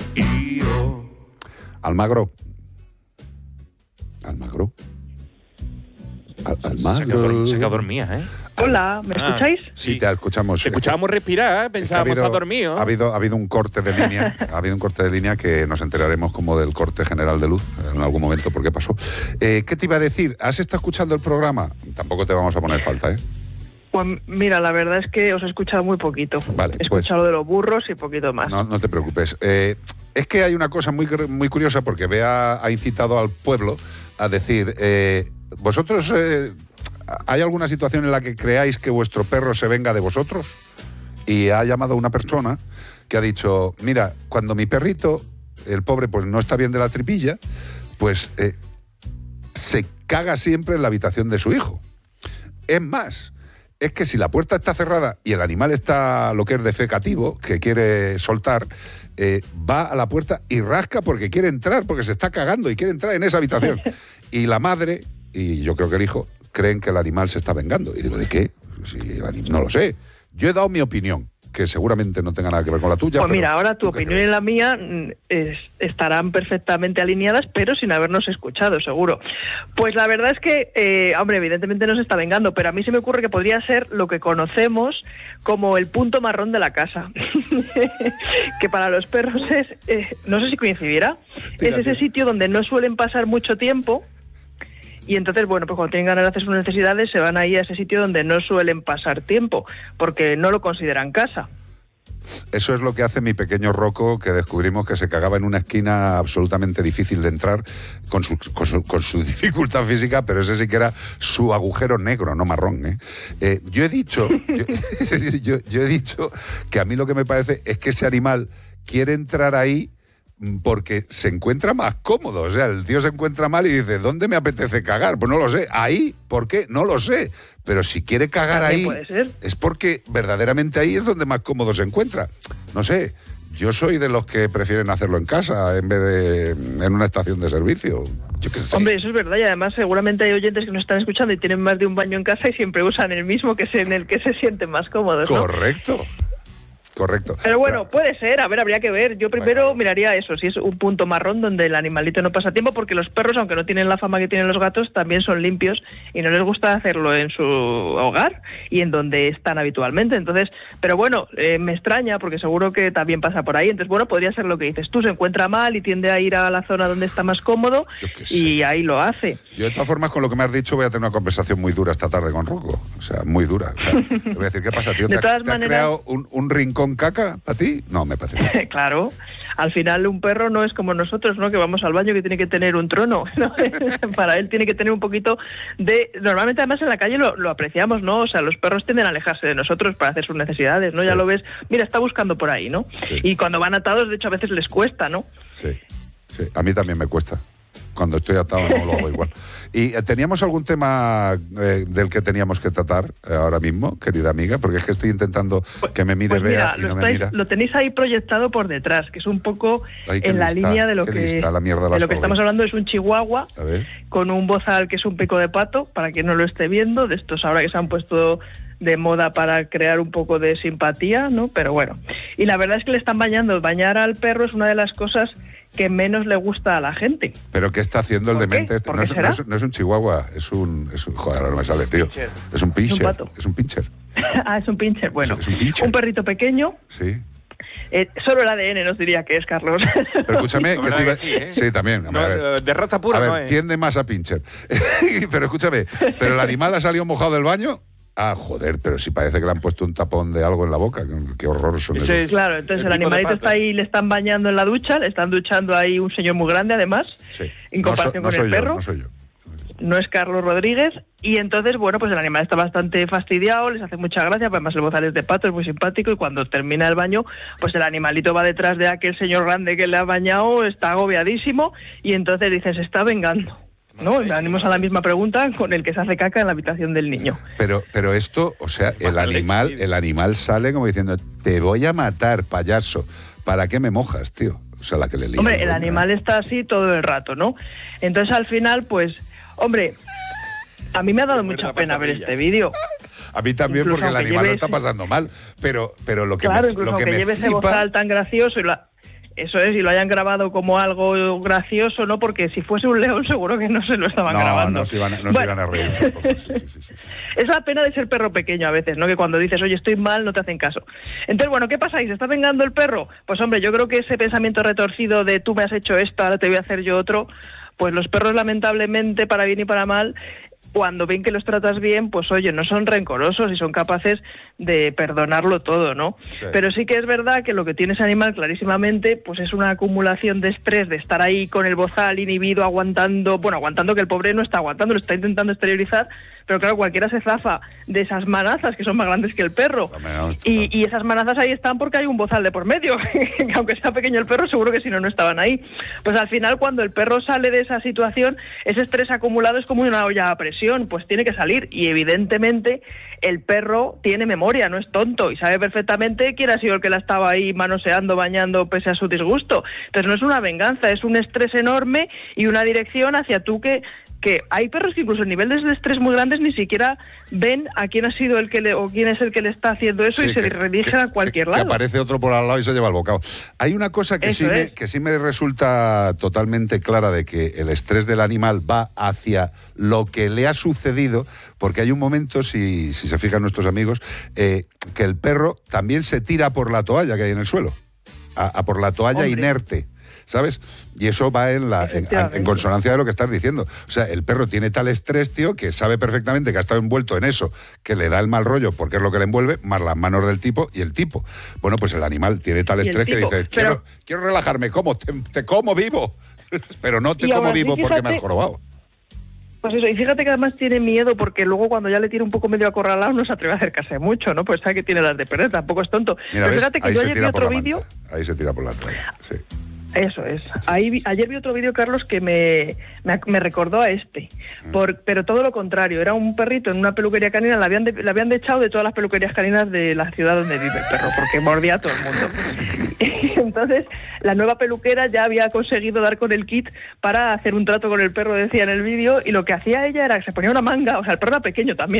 Almagro. Se quedó dormida, ¿eh? Hola, ¿me escucháis? Sí, te escuchamos. Te escuchábamos respirar, pensábamos que ha dormido. Ha habido un corte de línea, que nos enteraremos como del corte general de luz en algún momento, porque pasó. ¿Qué te iba a decir? ¿Has estado escuchando el programa? Tampoco te vamos a poner falta, ¿eh? Pues mira, la verdad es que os he escuchado muy poquito. Vale, he escuchado de los burros y poquito más. No te preocupes. Es que hay una cosa muy, muy curiosa, porque Bea ha incitado al pueblo a decir, vosotros... ¿hay alguna situación en la que creáis que vuestro perro se venga de vosotros? Y ha llamado a una persona que ha dicho, mira, cuando mi perrito, el pobre, pues no está bien de la tripilla, pues se caga siempre en la habitación de su hijo. Es más, es que si la puerta está cerrada y el animal está lo que es defecativo, que quiere soltar, va a la puerta y rasca porque quiere entrar, porque se está cagando y quiere entrar en esa habitación. Y la madre, y yo creo que el hijo, creen que el animal se está vengando. Y digo, ¿de qué? Si no lo sé. Yo he dado mi opinión, que seguramente no tenga nada que ver con la tuya. Pues mira, ahora tu opinión y la mía estarán perfectamente alineadas, pero sin habernos escuchado, seguro. Pues la verdad es que, hombre, evidentemente no se está vengando, pero a mí se me ocurre que podría ser lo que conocemos como el punto marrón de la casa. Que para los perros es, no sé si coincidirá, es ese sitio donde no suelen pasar mucho tiempo. Y entonces, bueno, pues cuando tienen ganas de hacer sus necesidades se van ahí a ese sitio donde no suelen pasar tiempo, porque no lo consideran casa. Eso es lo que hace mi pequeño Rocco, que descubrimos que se cagaba en una esquina absolutamente difícil de entrar con su dificultad física, pero ese sí que era su agujero negro, no marrón, ¿eh? Yo he dicho que a mí lo que me parece es que ese animal quiere entrar ahí porque se encuentra más cómodo. O sea, el tío se encuentra mal y dice, ¿dónde me apetece cagar? Pues no lo sé. ¿Ahí? ¿Por qué? No lo sé. Pero si quiere cagar ahí, es porque verdaderamente ahí es donde más cómodo se encuentra. No sé, yo soy de los que prefieren hacerlo en casa en vez de en una estación de servicio. Yo qué sé. Hombre, eso es verdad, y además seguramente hay oyentes que nos están escuchando y tienen más de un baño en casa y siempre usan el mismo, que es en el que se sienten más cómodos, ¿no? Correcto. Pero bueno, puede ser, a ver, habría que ver. Yo primero miraría eso, si es un punto marrón donde el animalito no pasa tiempo, porque los perros, aunque no tienen la fama que tienen los gatos, también son limpios y no les gusta hacerlo en su hogar y en donde están habitualmente. Entonces, pero bueno, me extraña porque seguro que también pasa por ahí. Entonces, bueno, podría ser lo que dices tú, se encuentra mal y tiende a ir a la zona donde está más cómodo y ahí lo hace. Yo, de todas formas, con lo que me has dicho, voy a tener una conversación muy dura esta tarde con Rocco. O sea, muy dura. O sea, te voy a decir, ¿qué pasa, tío? ¿Te has creado un rincón caca para ti? No, me parece. Claro, al final un perro no es como nosotros, ¿no? Que vamos al baño, que tiene que tener un trono, ¿no? Para él tiene que tener un poquito de... Normalmente además en la calle lo apreciamos, ¿no? O sea, los perros tienden a alejarse de nosotros para hacer sus necesidades, ¿no? Sí. Ya lo ves, mira, está buscando por ahí, ¿no? Sí. Y cuando van atados, de hecho, a veces les cuesta, ¿no? Sí, a mí también me cuesta. Cuando estoy atado no lo hago igual. ¿Y teníamos algún tema del que teníamos que tratar ahora mismo, querida amiga? Porque es que estoy intentando que me mire Bea y no me mira. Lo tenéis ahí proyectado por detrás, que es un poco en la línea de lo que estamos hablando. Es un chihuahua con un bozal que es un pico de pato, para quien no lo esté viendo, de estos ahora que se han puesto de moda para crear un poco de simpatía, ¿no? Pero bueno. Y la verdad es que le están bañando. Bañar al perro es una de las cosas que menos le gusta a la gente. ¿Pero qué está haciendo el demente este? No es un chihuahua, es un joder, ahora no me sale, tío. Es un pincher. Es un pincher. Es un pincher, bueno. Es un pincher. Un perrito pequeño. Sí. Solo el ADN nos diría que es, Carlos. Pero escúchame, sí, también. No, de raza pura, no es. Tiende más a pincher. Pero escúchame, ¿pero el animal ha salido mojado del baño? Ah, joder, pero si parece que le han puesto un tapón de algo en la boca. Qué horror son esos. Claro, entonces el animalito está ahí, le están bañando en la ducha, le están duchando ahí un señor muy grande, además, en comparación con el perro. No soy yo. No es Carlos Rodríguez, y entonces, bueno, pues el animal está bastante fastidiado, les hace mucha gracia, además el bozal es de pato, es muy simpático, y cuando termina el baño, pues el animalito va detrás de aquel señor grande que le ha bañado, está agobiadísimo, y entonces dice, se está vengando. ¿No? Venimos a la misma pregunta con el que se hace caca en la habitación del niño. Pero esto, o sea, el animal sale como diciendo, te voy a matar, payaso. ¿Para qué me mojas, tío? O sea, la que le lío. Hombre, el animal está así todo el rato, ¿no? Entonces, al final, pues, hombre, a mí me ha dado mucha pena ver este vídeo. A mí también, incluso porque el animal lo está pasando mal. Pero lo que claro, incluso aunque lleve ese bozal tan gracioso y Eso es, y lo hayan grabado como algo gracioso, ¿no? Porque si fuese un león seguro que no se lo estaban grabando. No se iban a reír tampoco. Sí. Es la pena de ser perro pequeño a veces, ¿no? Que cuando dices, oye, estoy mal, no te hacen caso. Entonces, bueno, ¿qué pasa? ¿Y se está vengando el perro? Pues hombre, yo creo que ese pensamiento retorcido de tú me has hecho esto, ahora te voy a hacer yo otro, pues los perros lamentablemente, para bien y para mal, cuando ven que los tratas bien, pues oye, no son rencorosos y son capaces de perdonarlo todo, ¿no? Sí. Pero sí que es verdad que lo que tiene ese animal clarísimamente, pues es una acumulación de estrés, de estar ahí con el bozal inhibido, aguantando que el pobre no está aguantando, lo está intentando exteriorizar, pero claro, cualquiera se zafa de esas manazas que son más grandes que el perro. Y esas manazas ahí están porque hay un bozal de por medio, que aunque sea pequeño el perro, seguro que si no estaban ahí. Pues al final, cuando el perro sale de esa situación, ese estrés acumulado es como una olla a presión, pues tiene que salir. Y evidentemente el perro tiene memoria, no es tonto, y sabe perfectamente quién ha sido el que la estaba ahí manoseando, bañando, pese a su disgusto. Entonces no es una venganza, es un estrés enorme y una dirección hacia tú que hay perros que incluso en niveles de estrés muy grandes ni siquiera ven a quién ha sido o quién es el que le está haciendo eso, y se redirigen a cualquier lado. Que aparece otro por al lado y se lleva el bocado. Hay una cosa que sí me resulta totalmente clara, de que el estrés del animal va hacia lo que le ha sucedido, porque hay un momento, si se fijan nuestros amigos, que el perro también se tira por la toalla que hay en el suelo, a por la toalla inerte, ¿sabes? Y eso va en consonancia de lo que estás diciendo. O sea, el perro tiene tal estrés, tío, que sabe perfectamente que ha estado envuelto en eso, que le da el mal rollo porque es lo que le envuelve, más las manos del tipo y el tipo. Bueno, pues el animal tiene tal estrés que dice, quiero relajarme, ¿cómo? Te como vivo, pero no te como vivo porque me has jorobado. Pues eso, y fíjate que además tiene miedo porque luego cuando ya le tiene un poco medio acorralado no se atreve a acercarse mucho, ¿no? Pues sabe que tiene las de perder, tampoco es tonto. Mira, pero fíjate que yo ayer vi otro vídeo... Ahí se tira por la toalla, sí. Eso es. Ayer vi otro vídeo, Carlos, que me recordó a este, pero todo lo contrario. Era un perrito en una peluquería canina, le habían echado de todas las peluquerías caninas de la ciudad donde vive el perro, porque mordía a todo el mundo. Entonces, la nueva peluquera ya había conseguido dar con el kit para hacer un trato con el perro, decía en el vídeo, y lo que hacía ella era que se ponía una manga, o sea, el perro era pequeño también,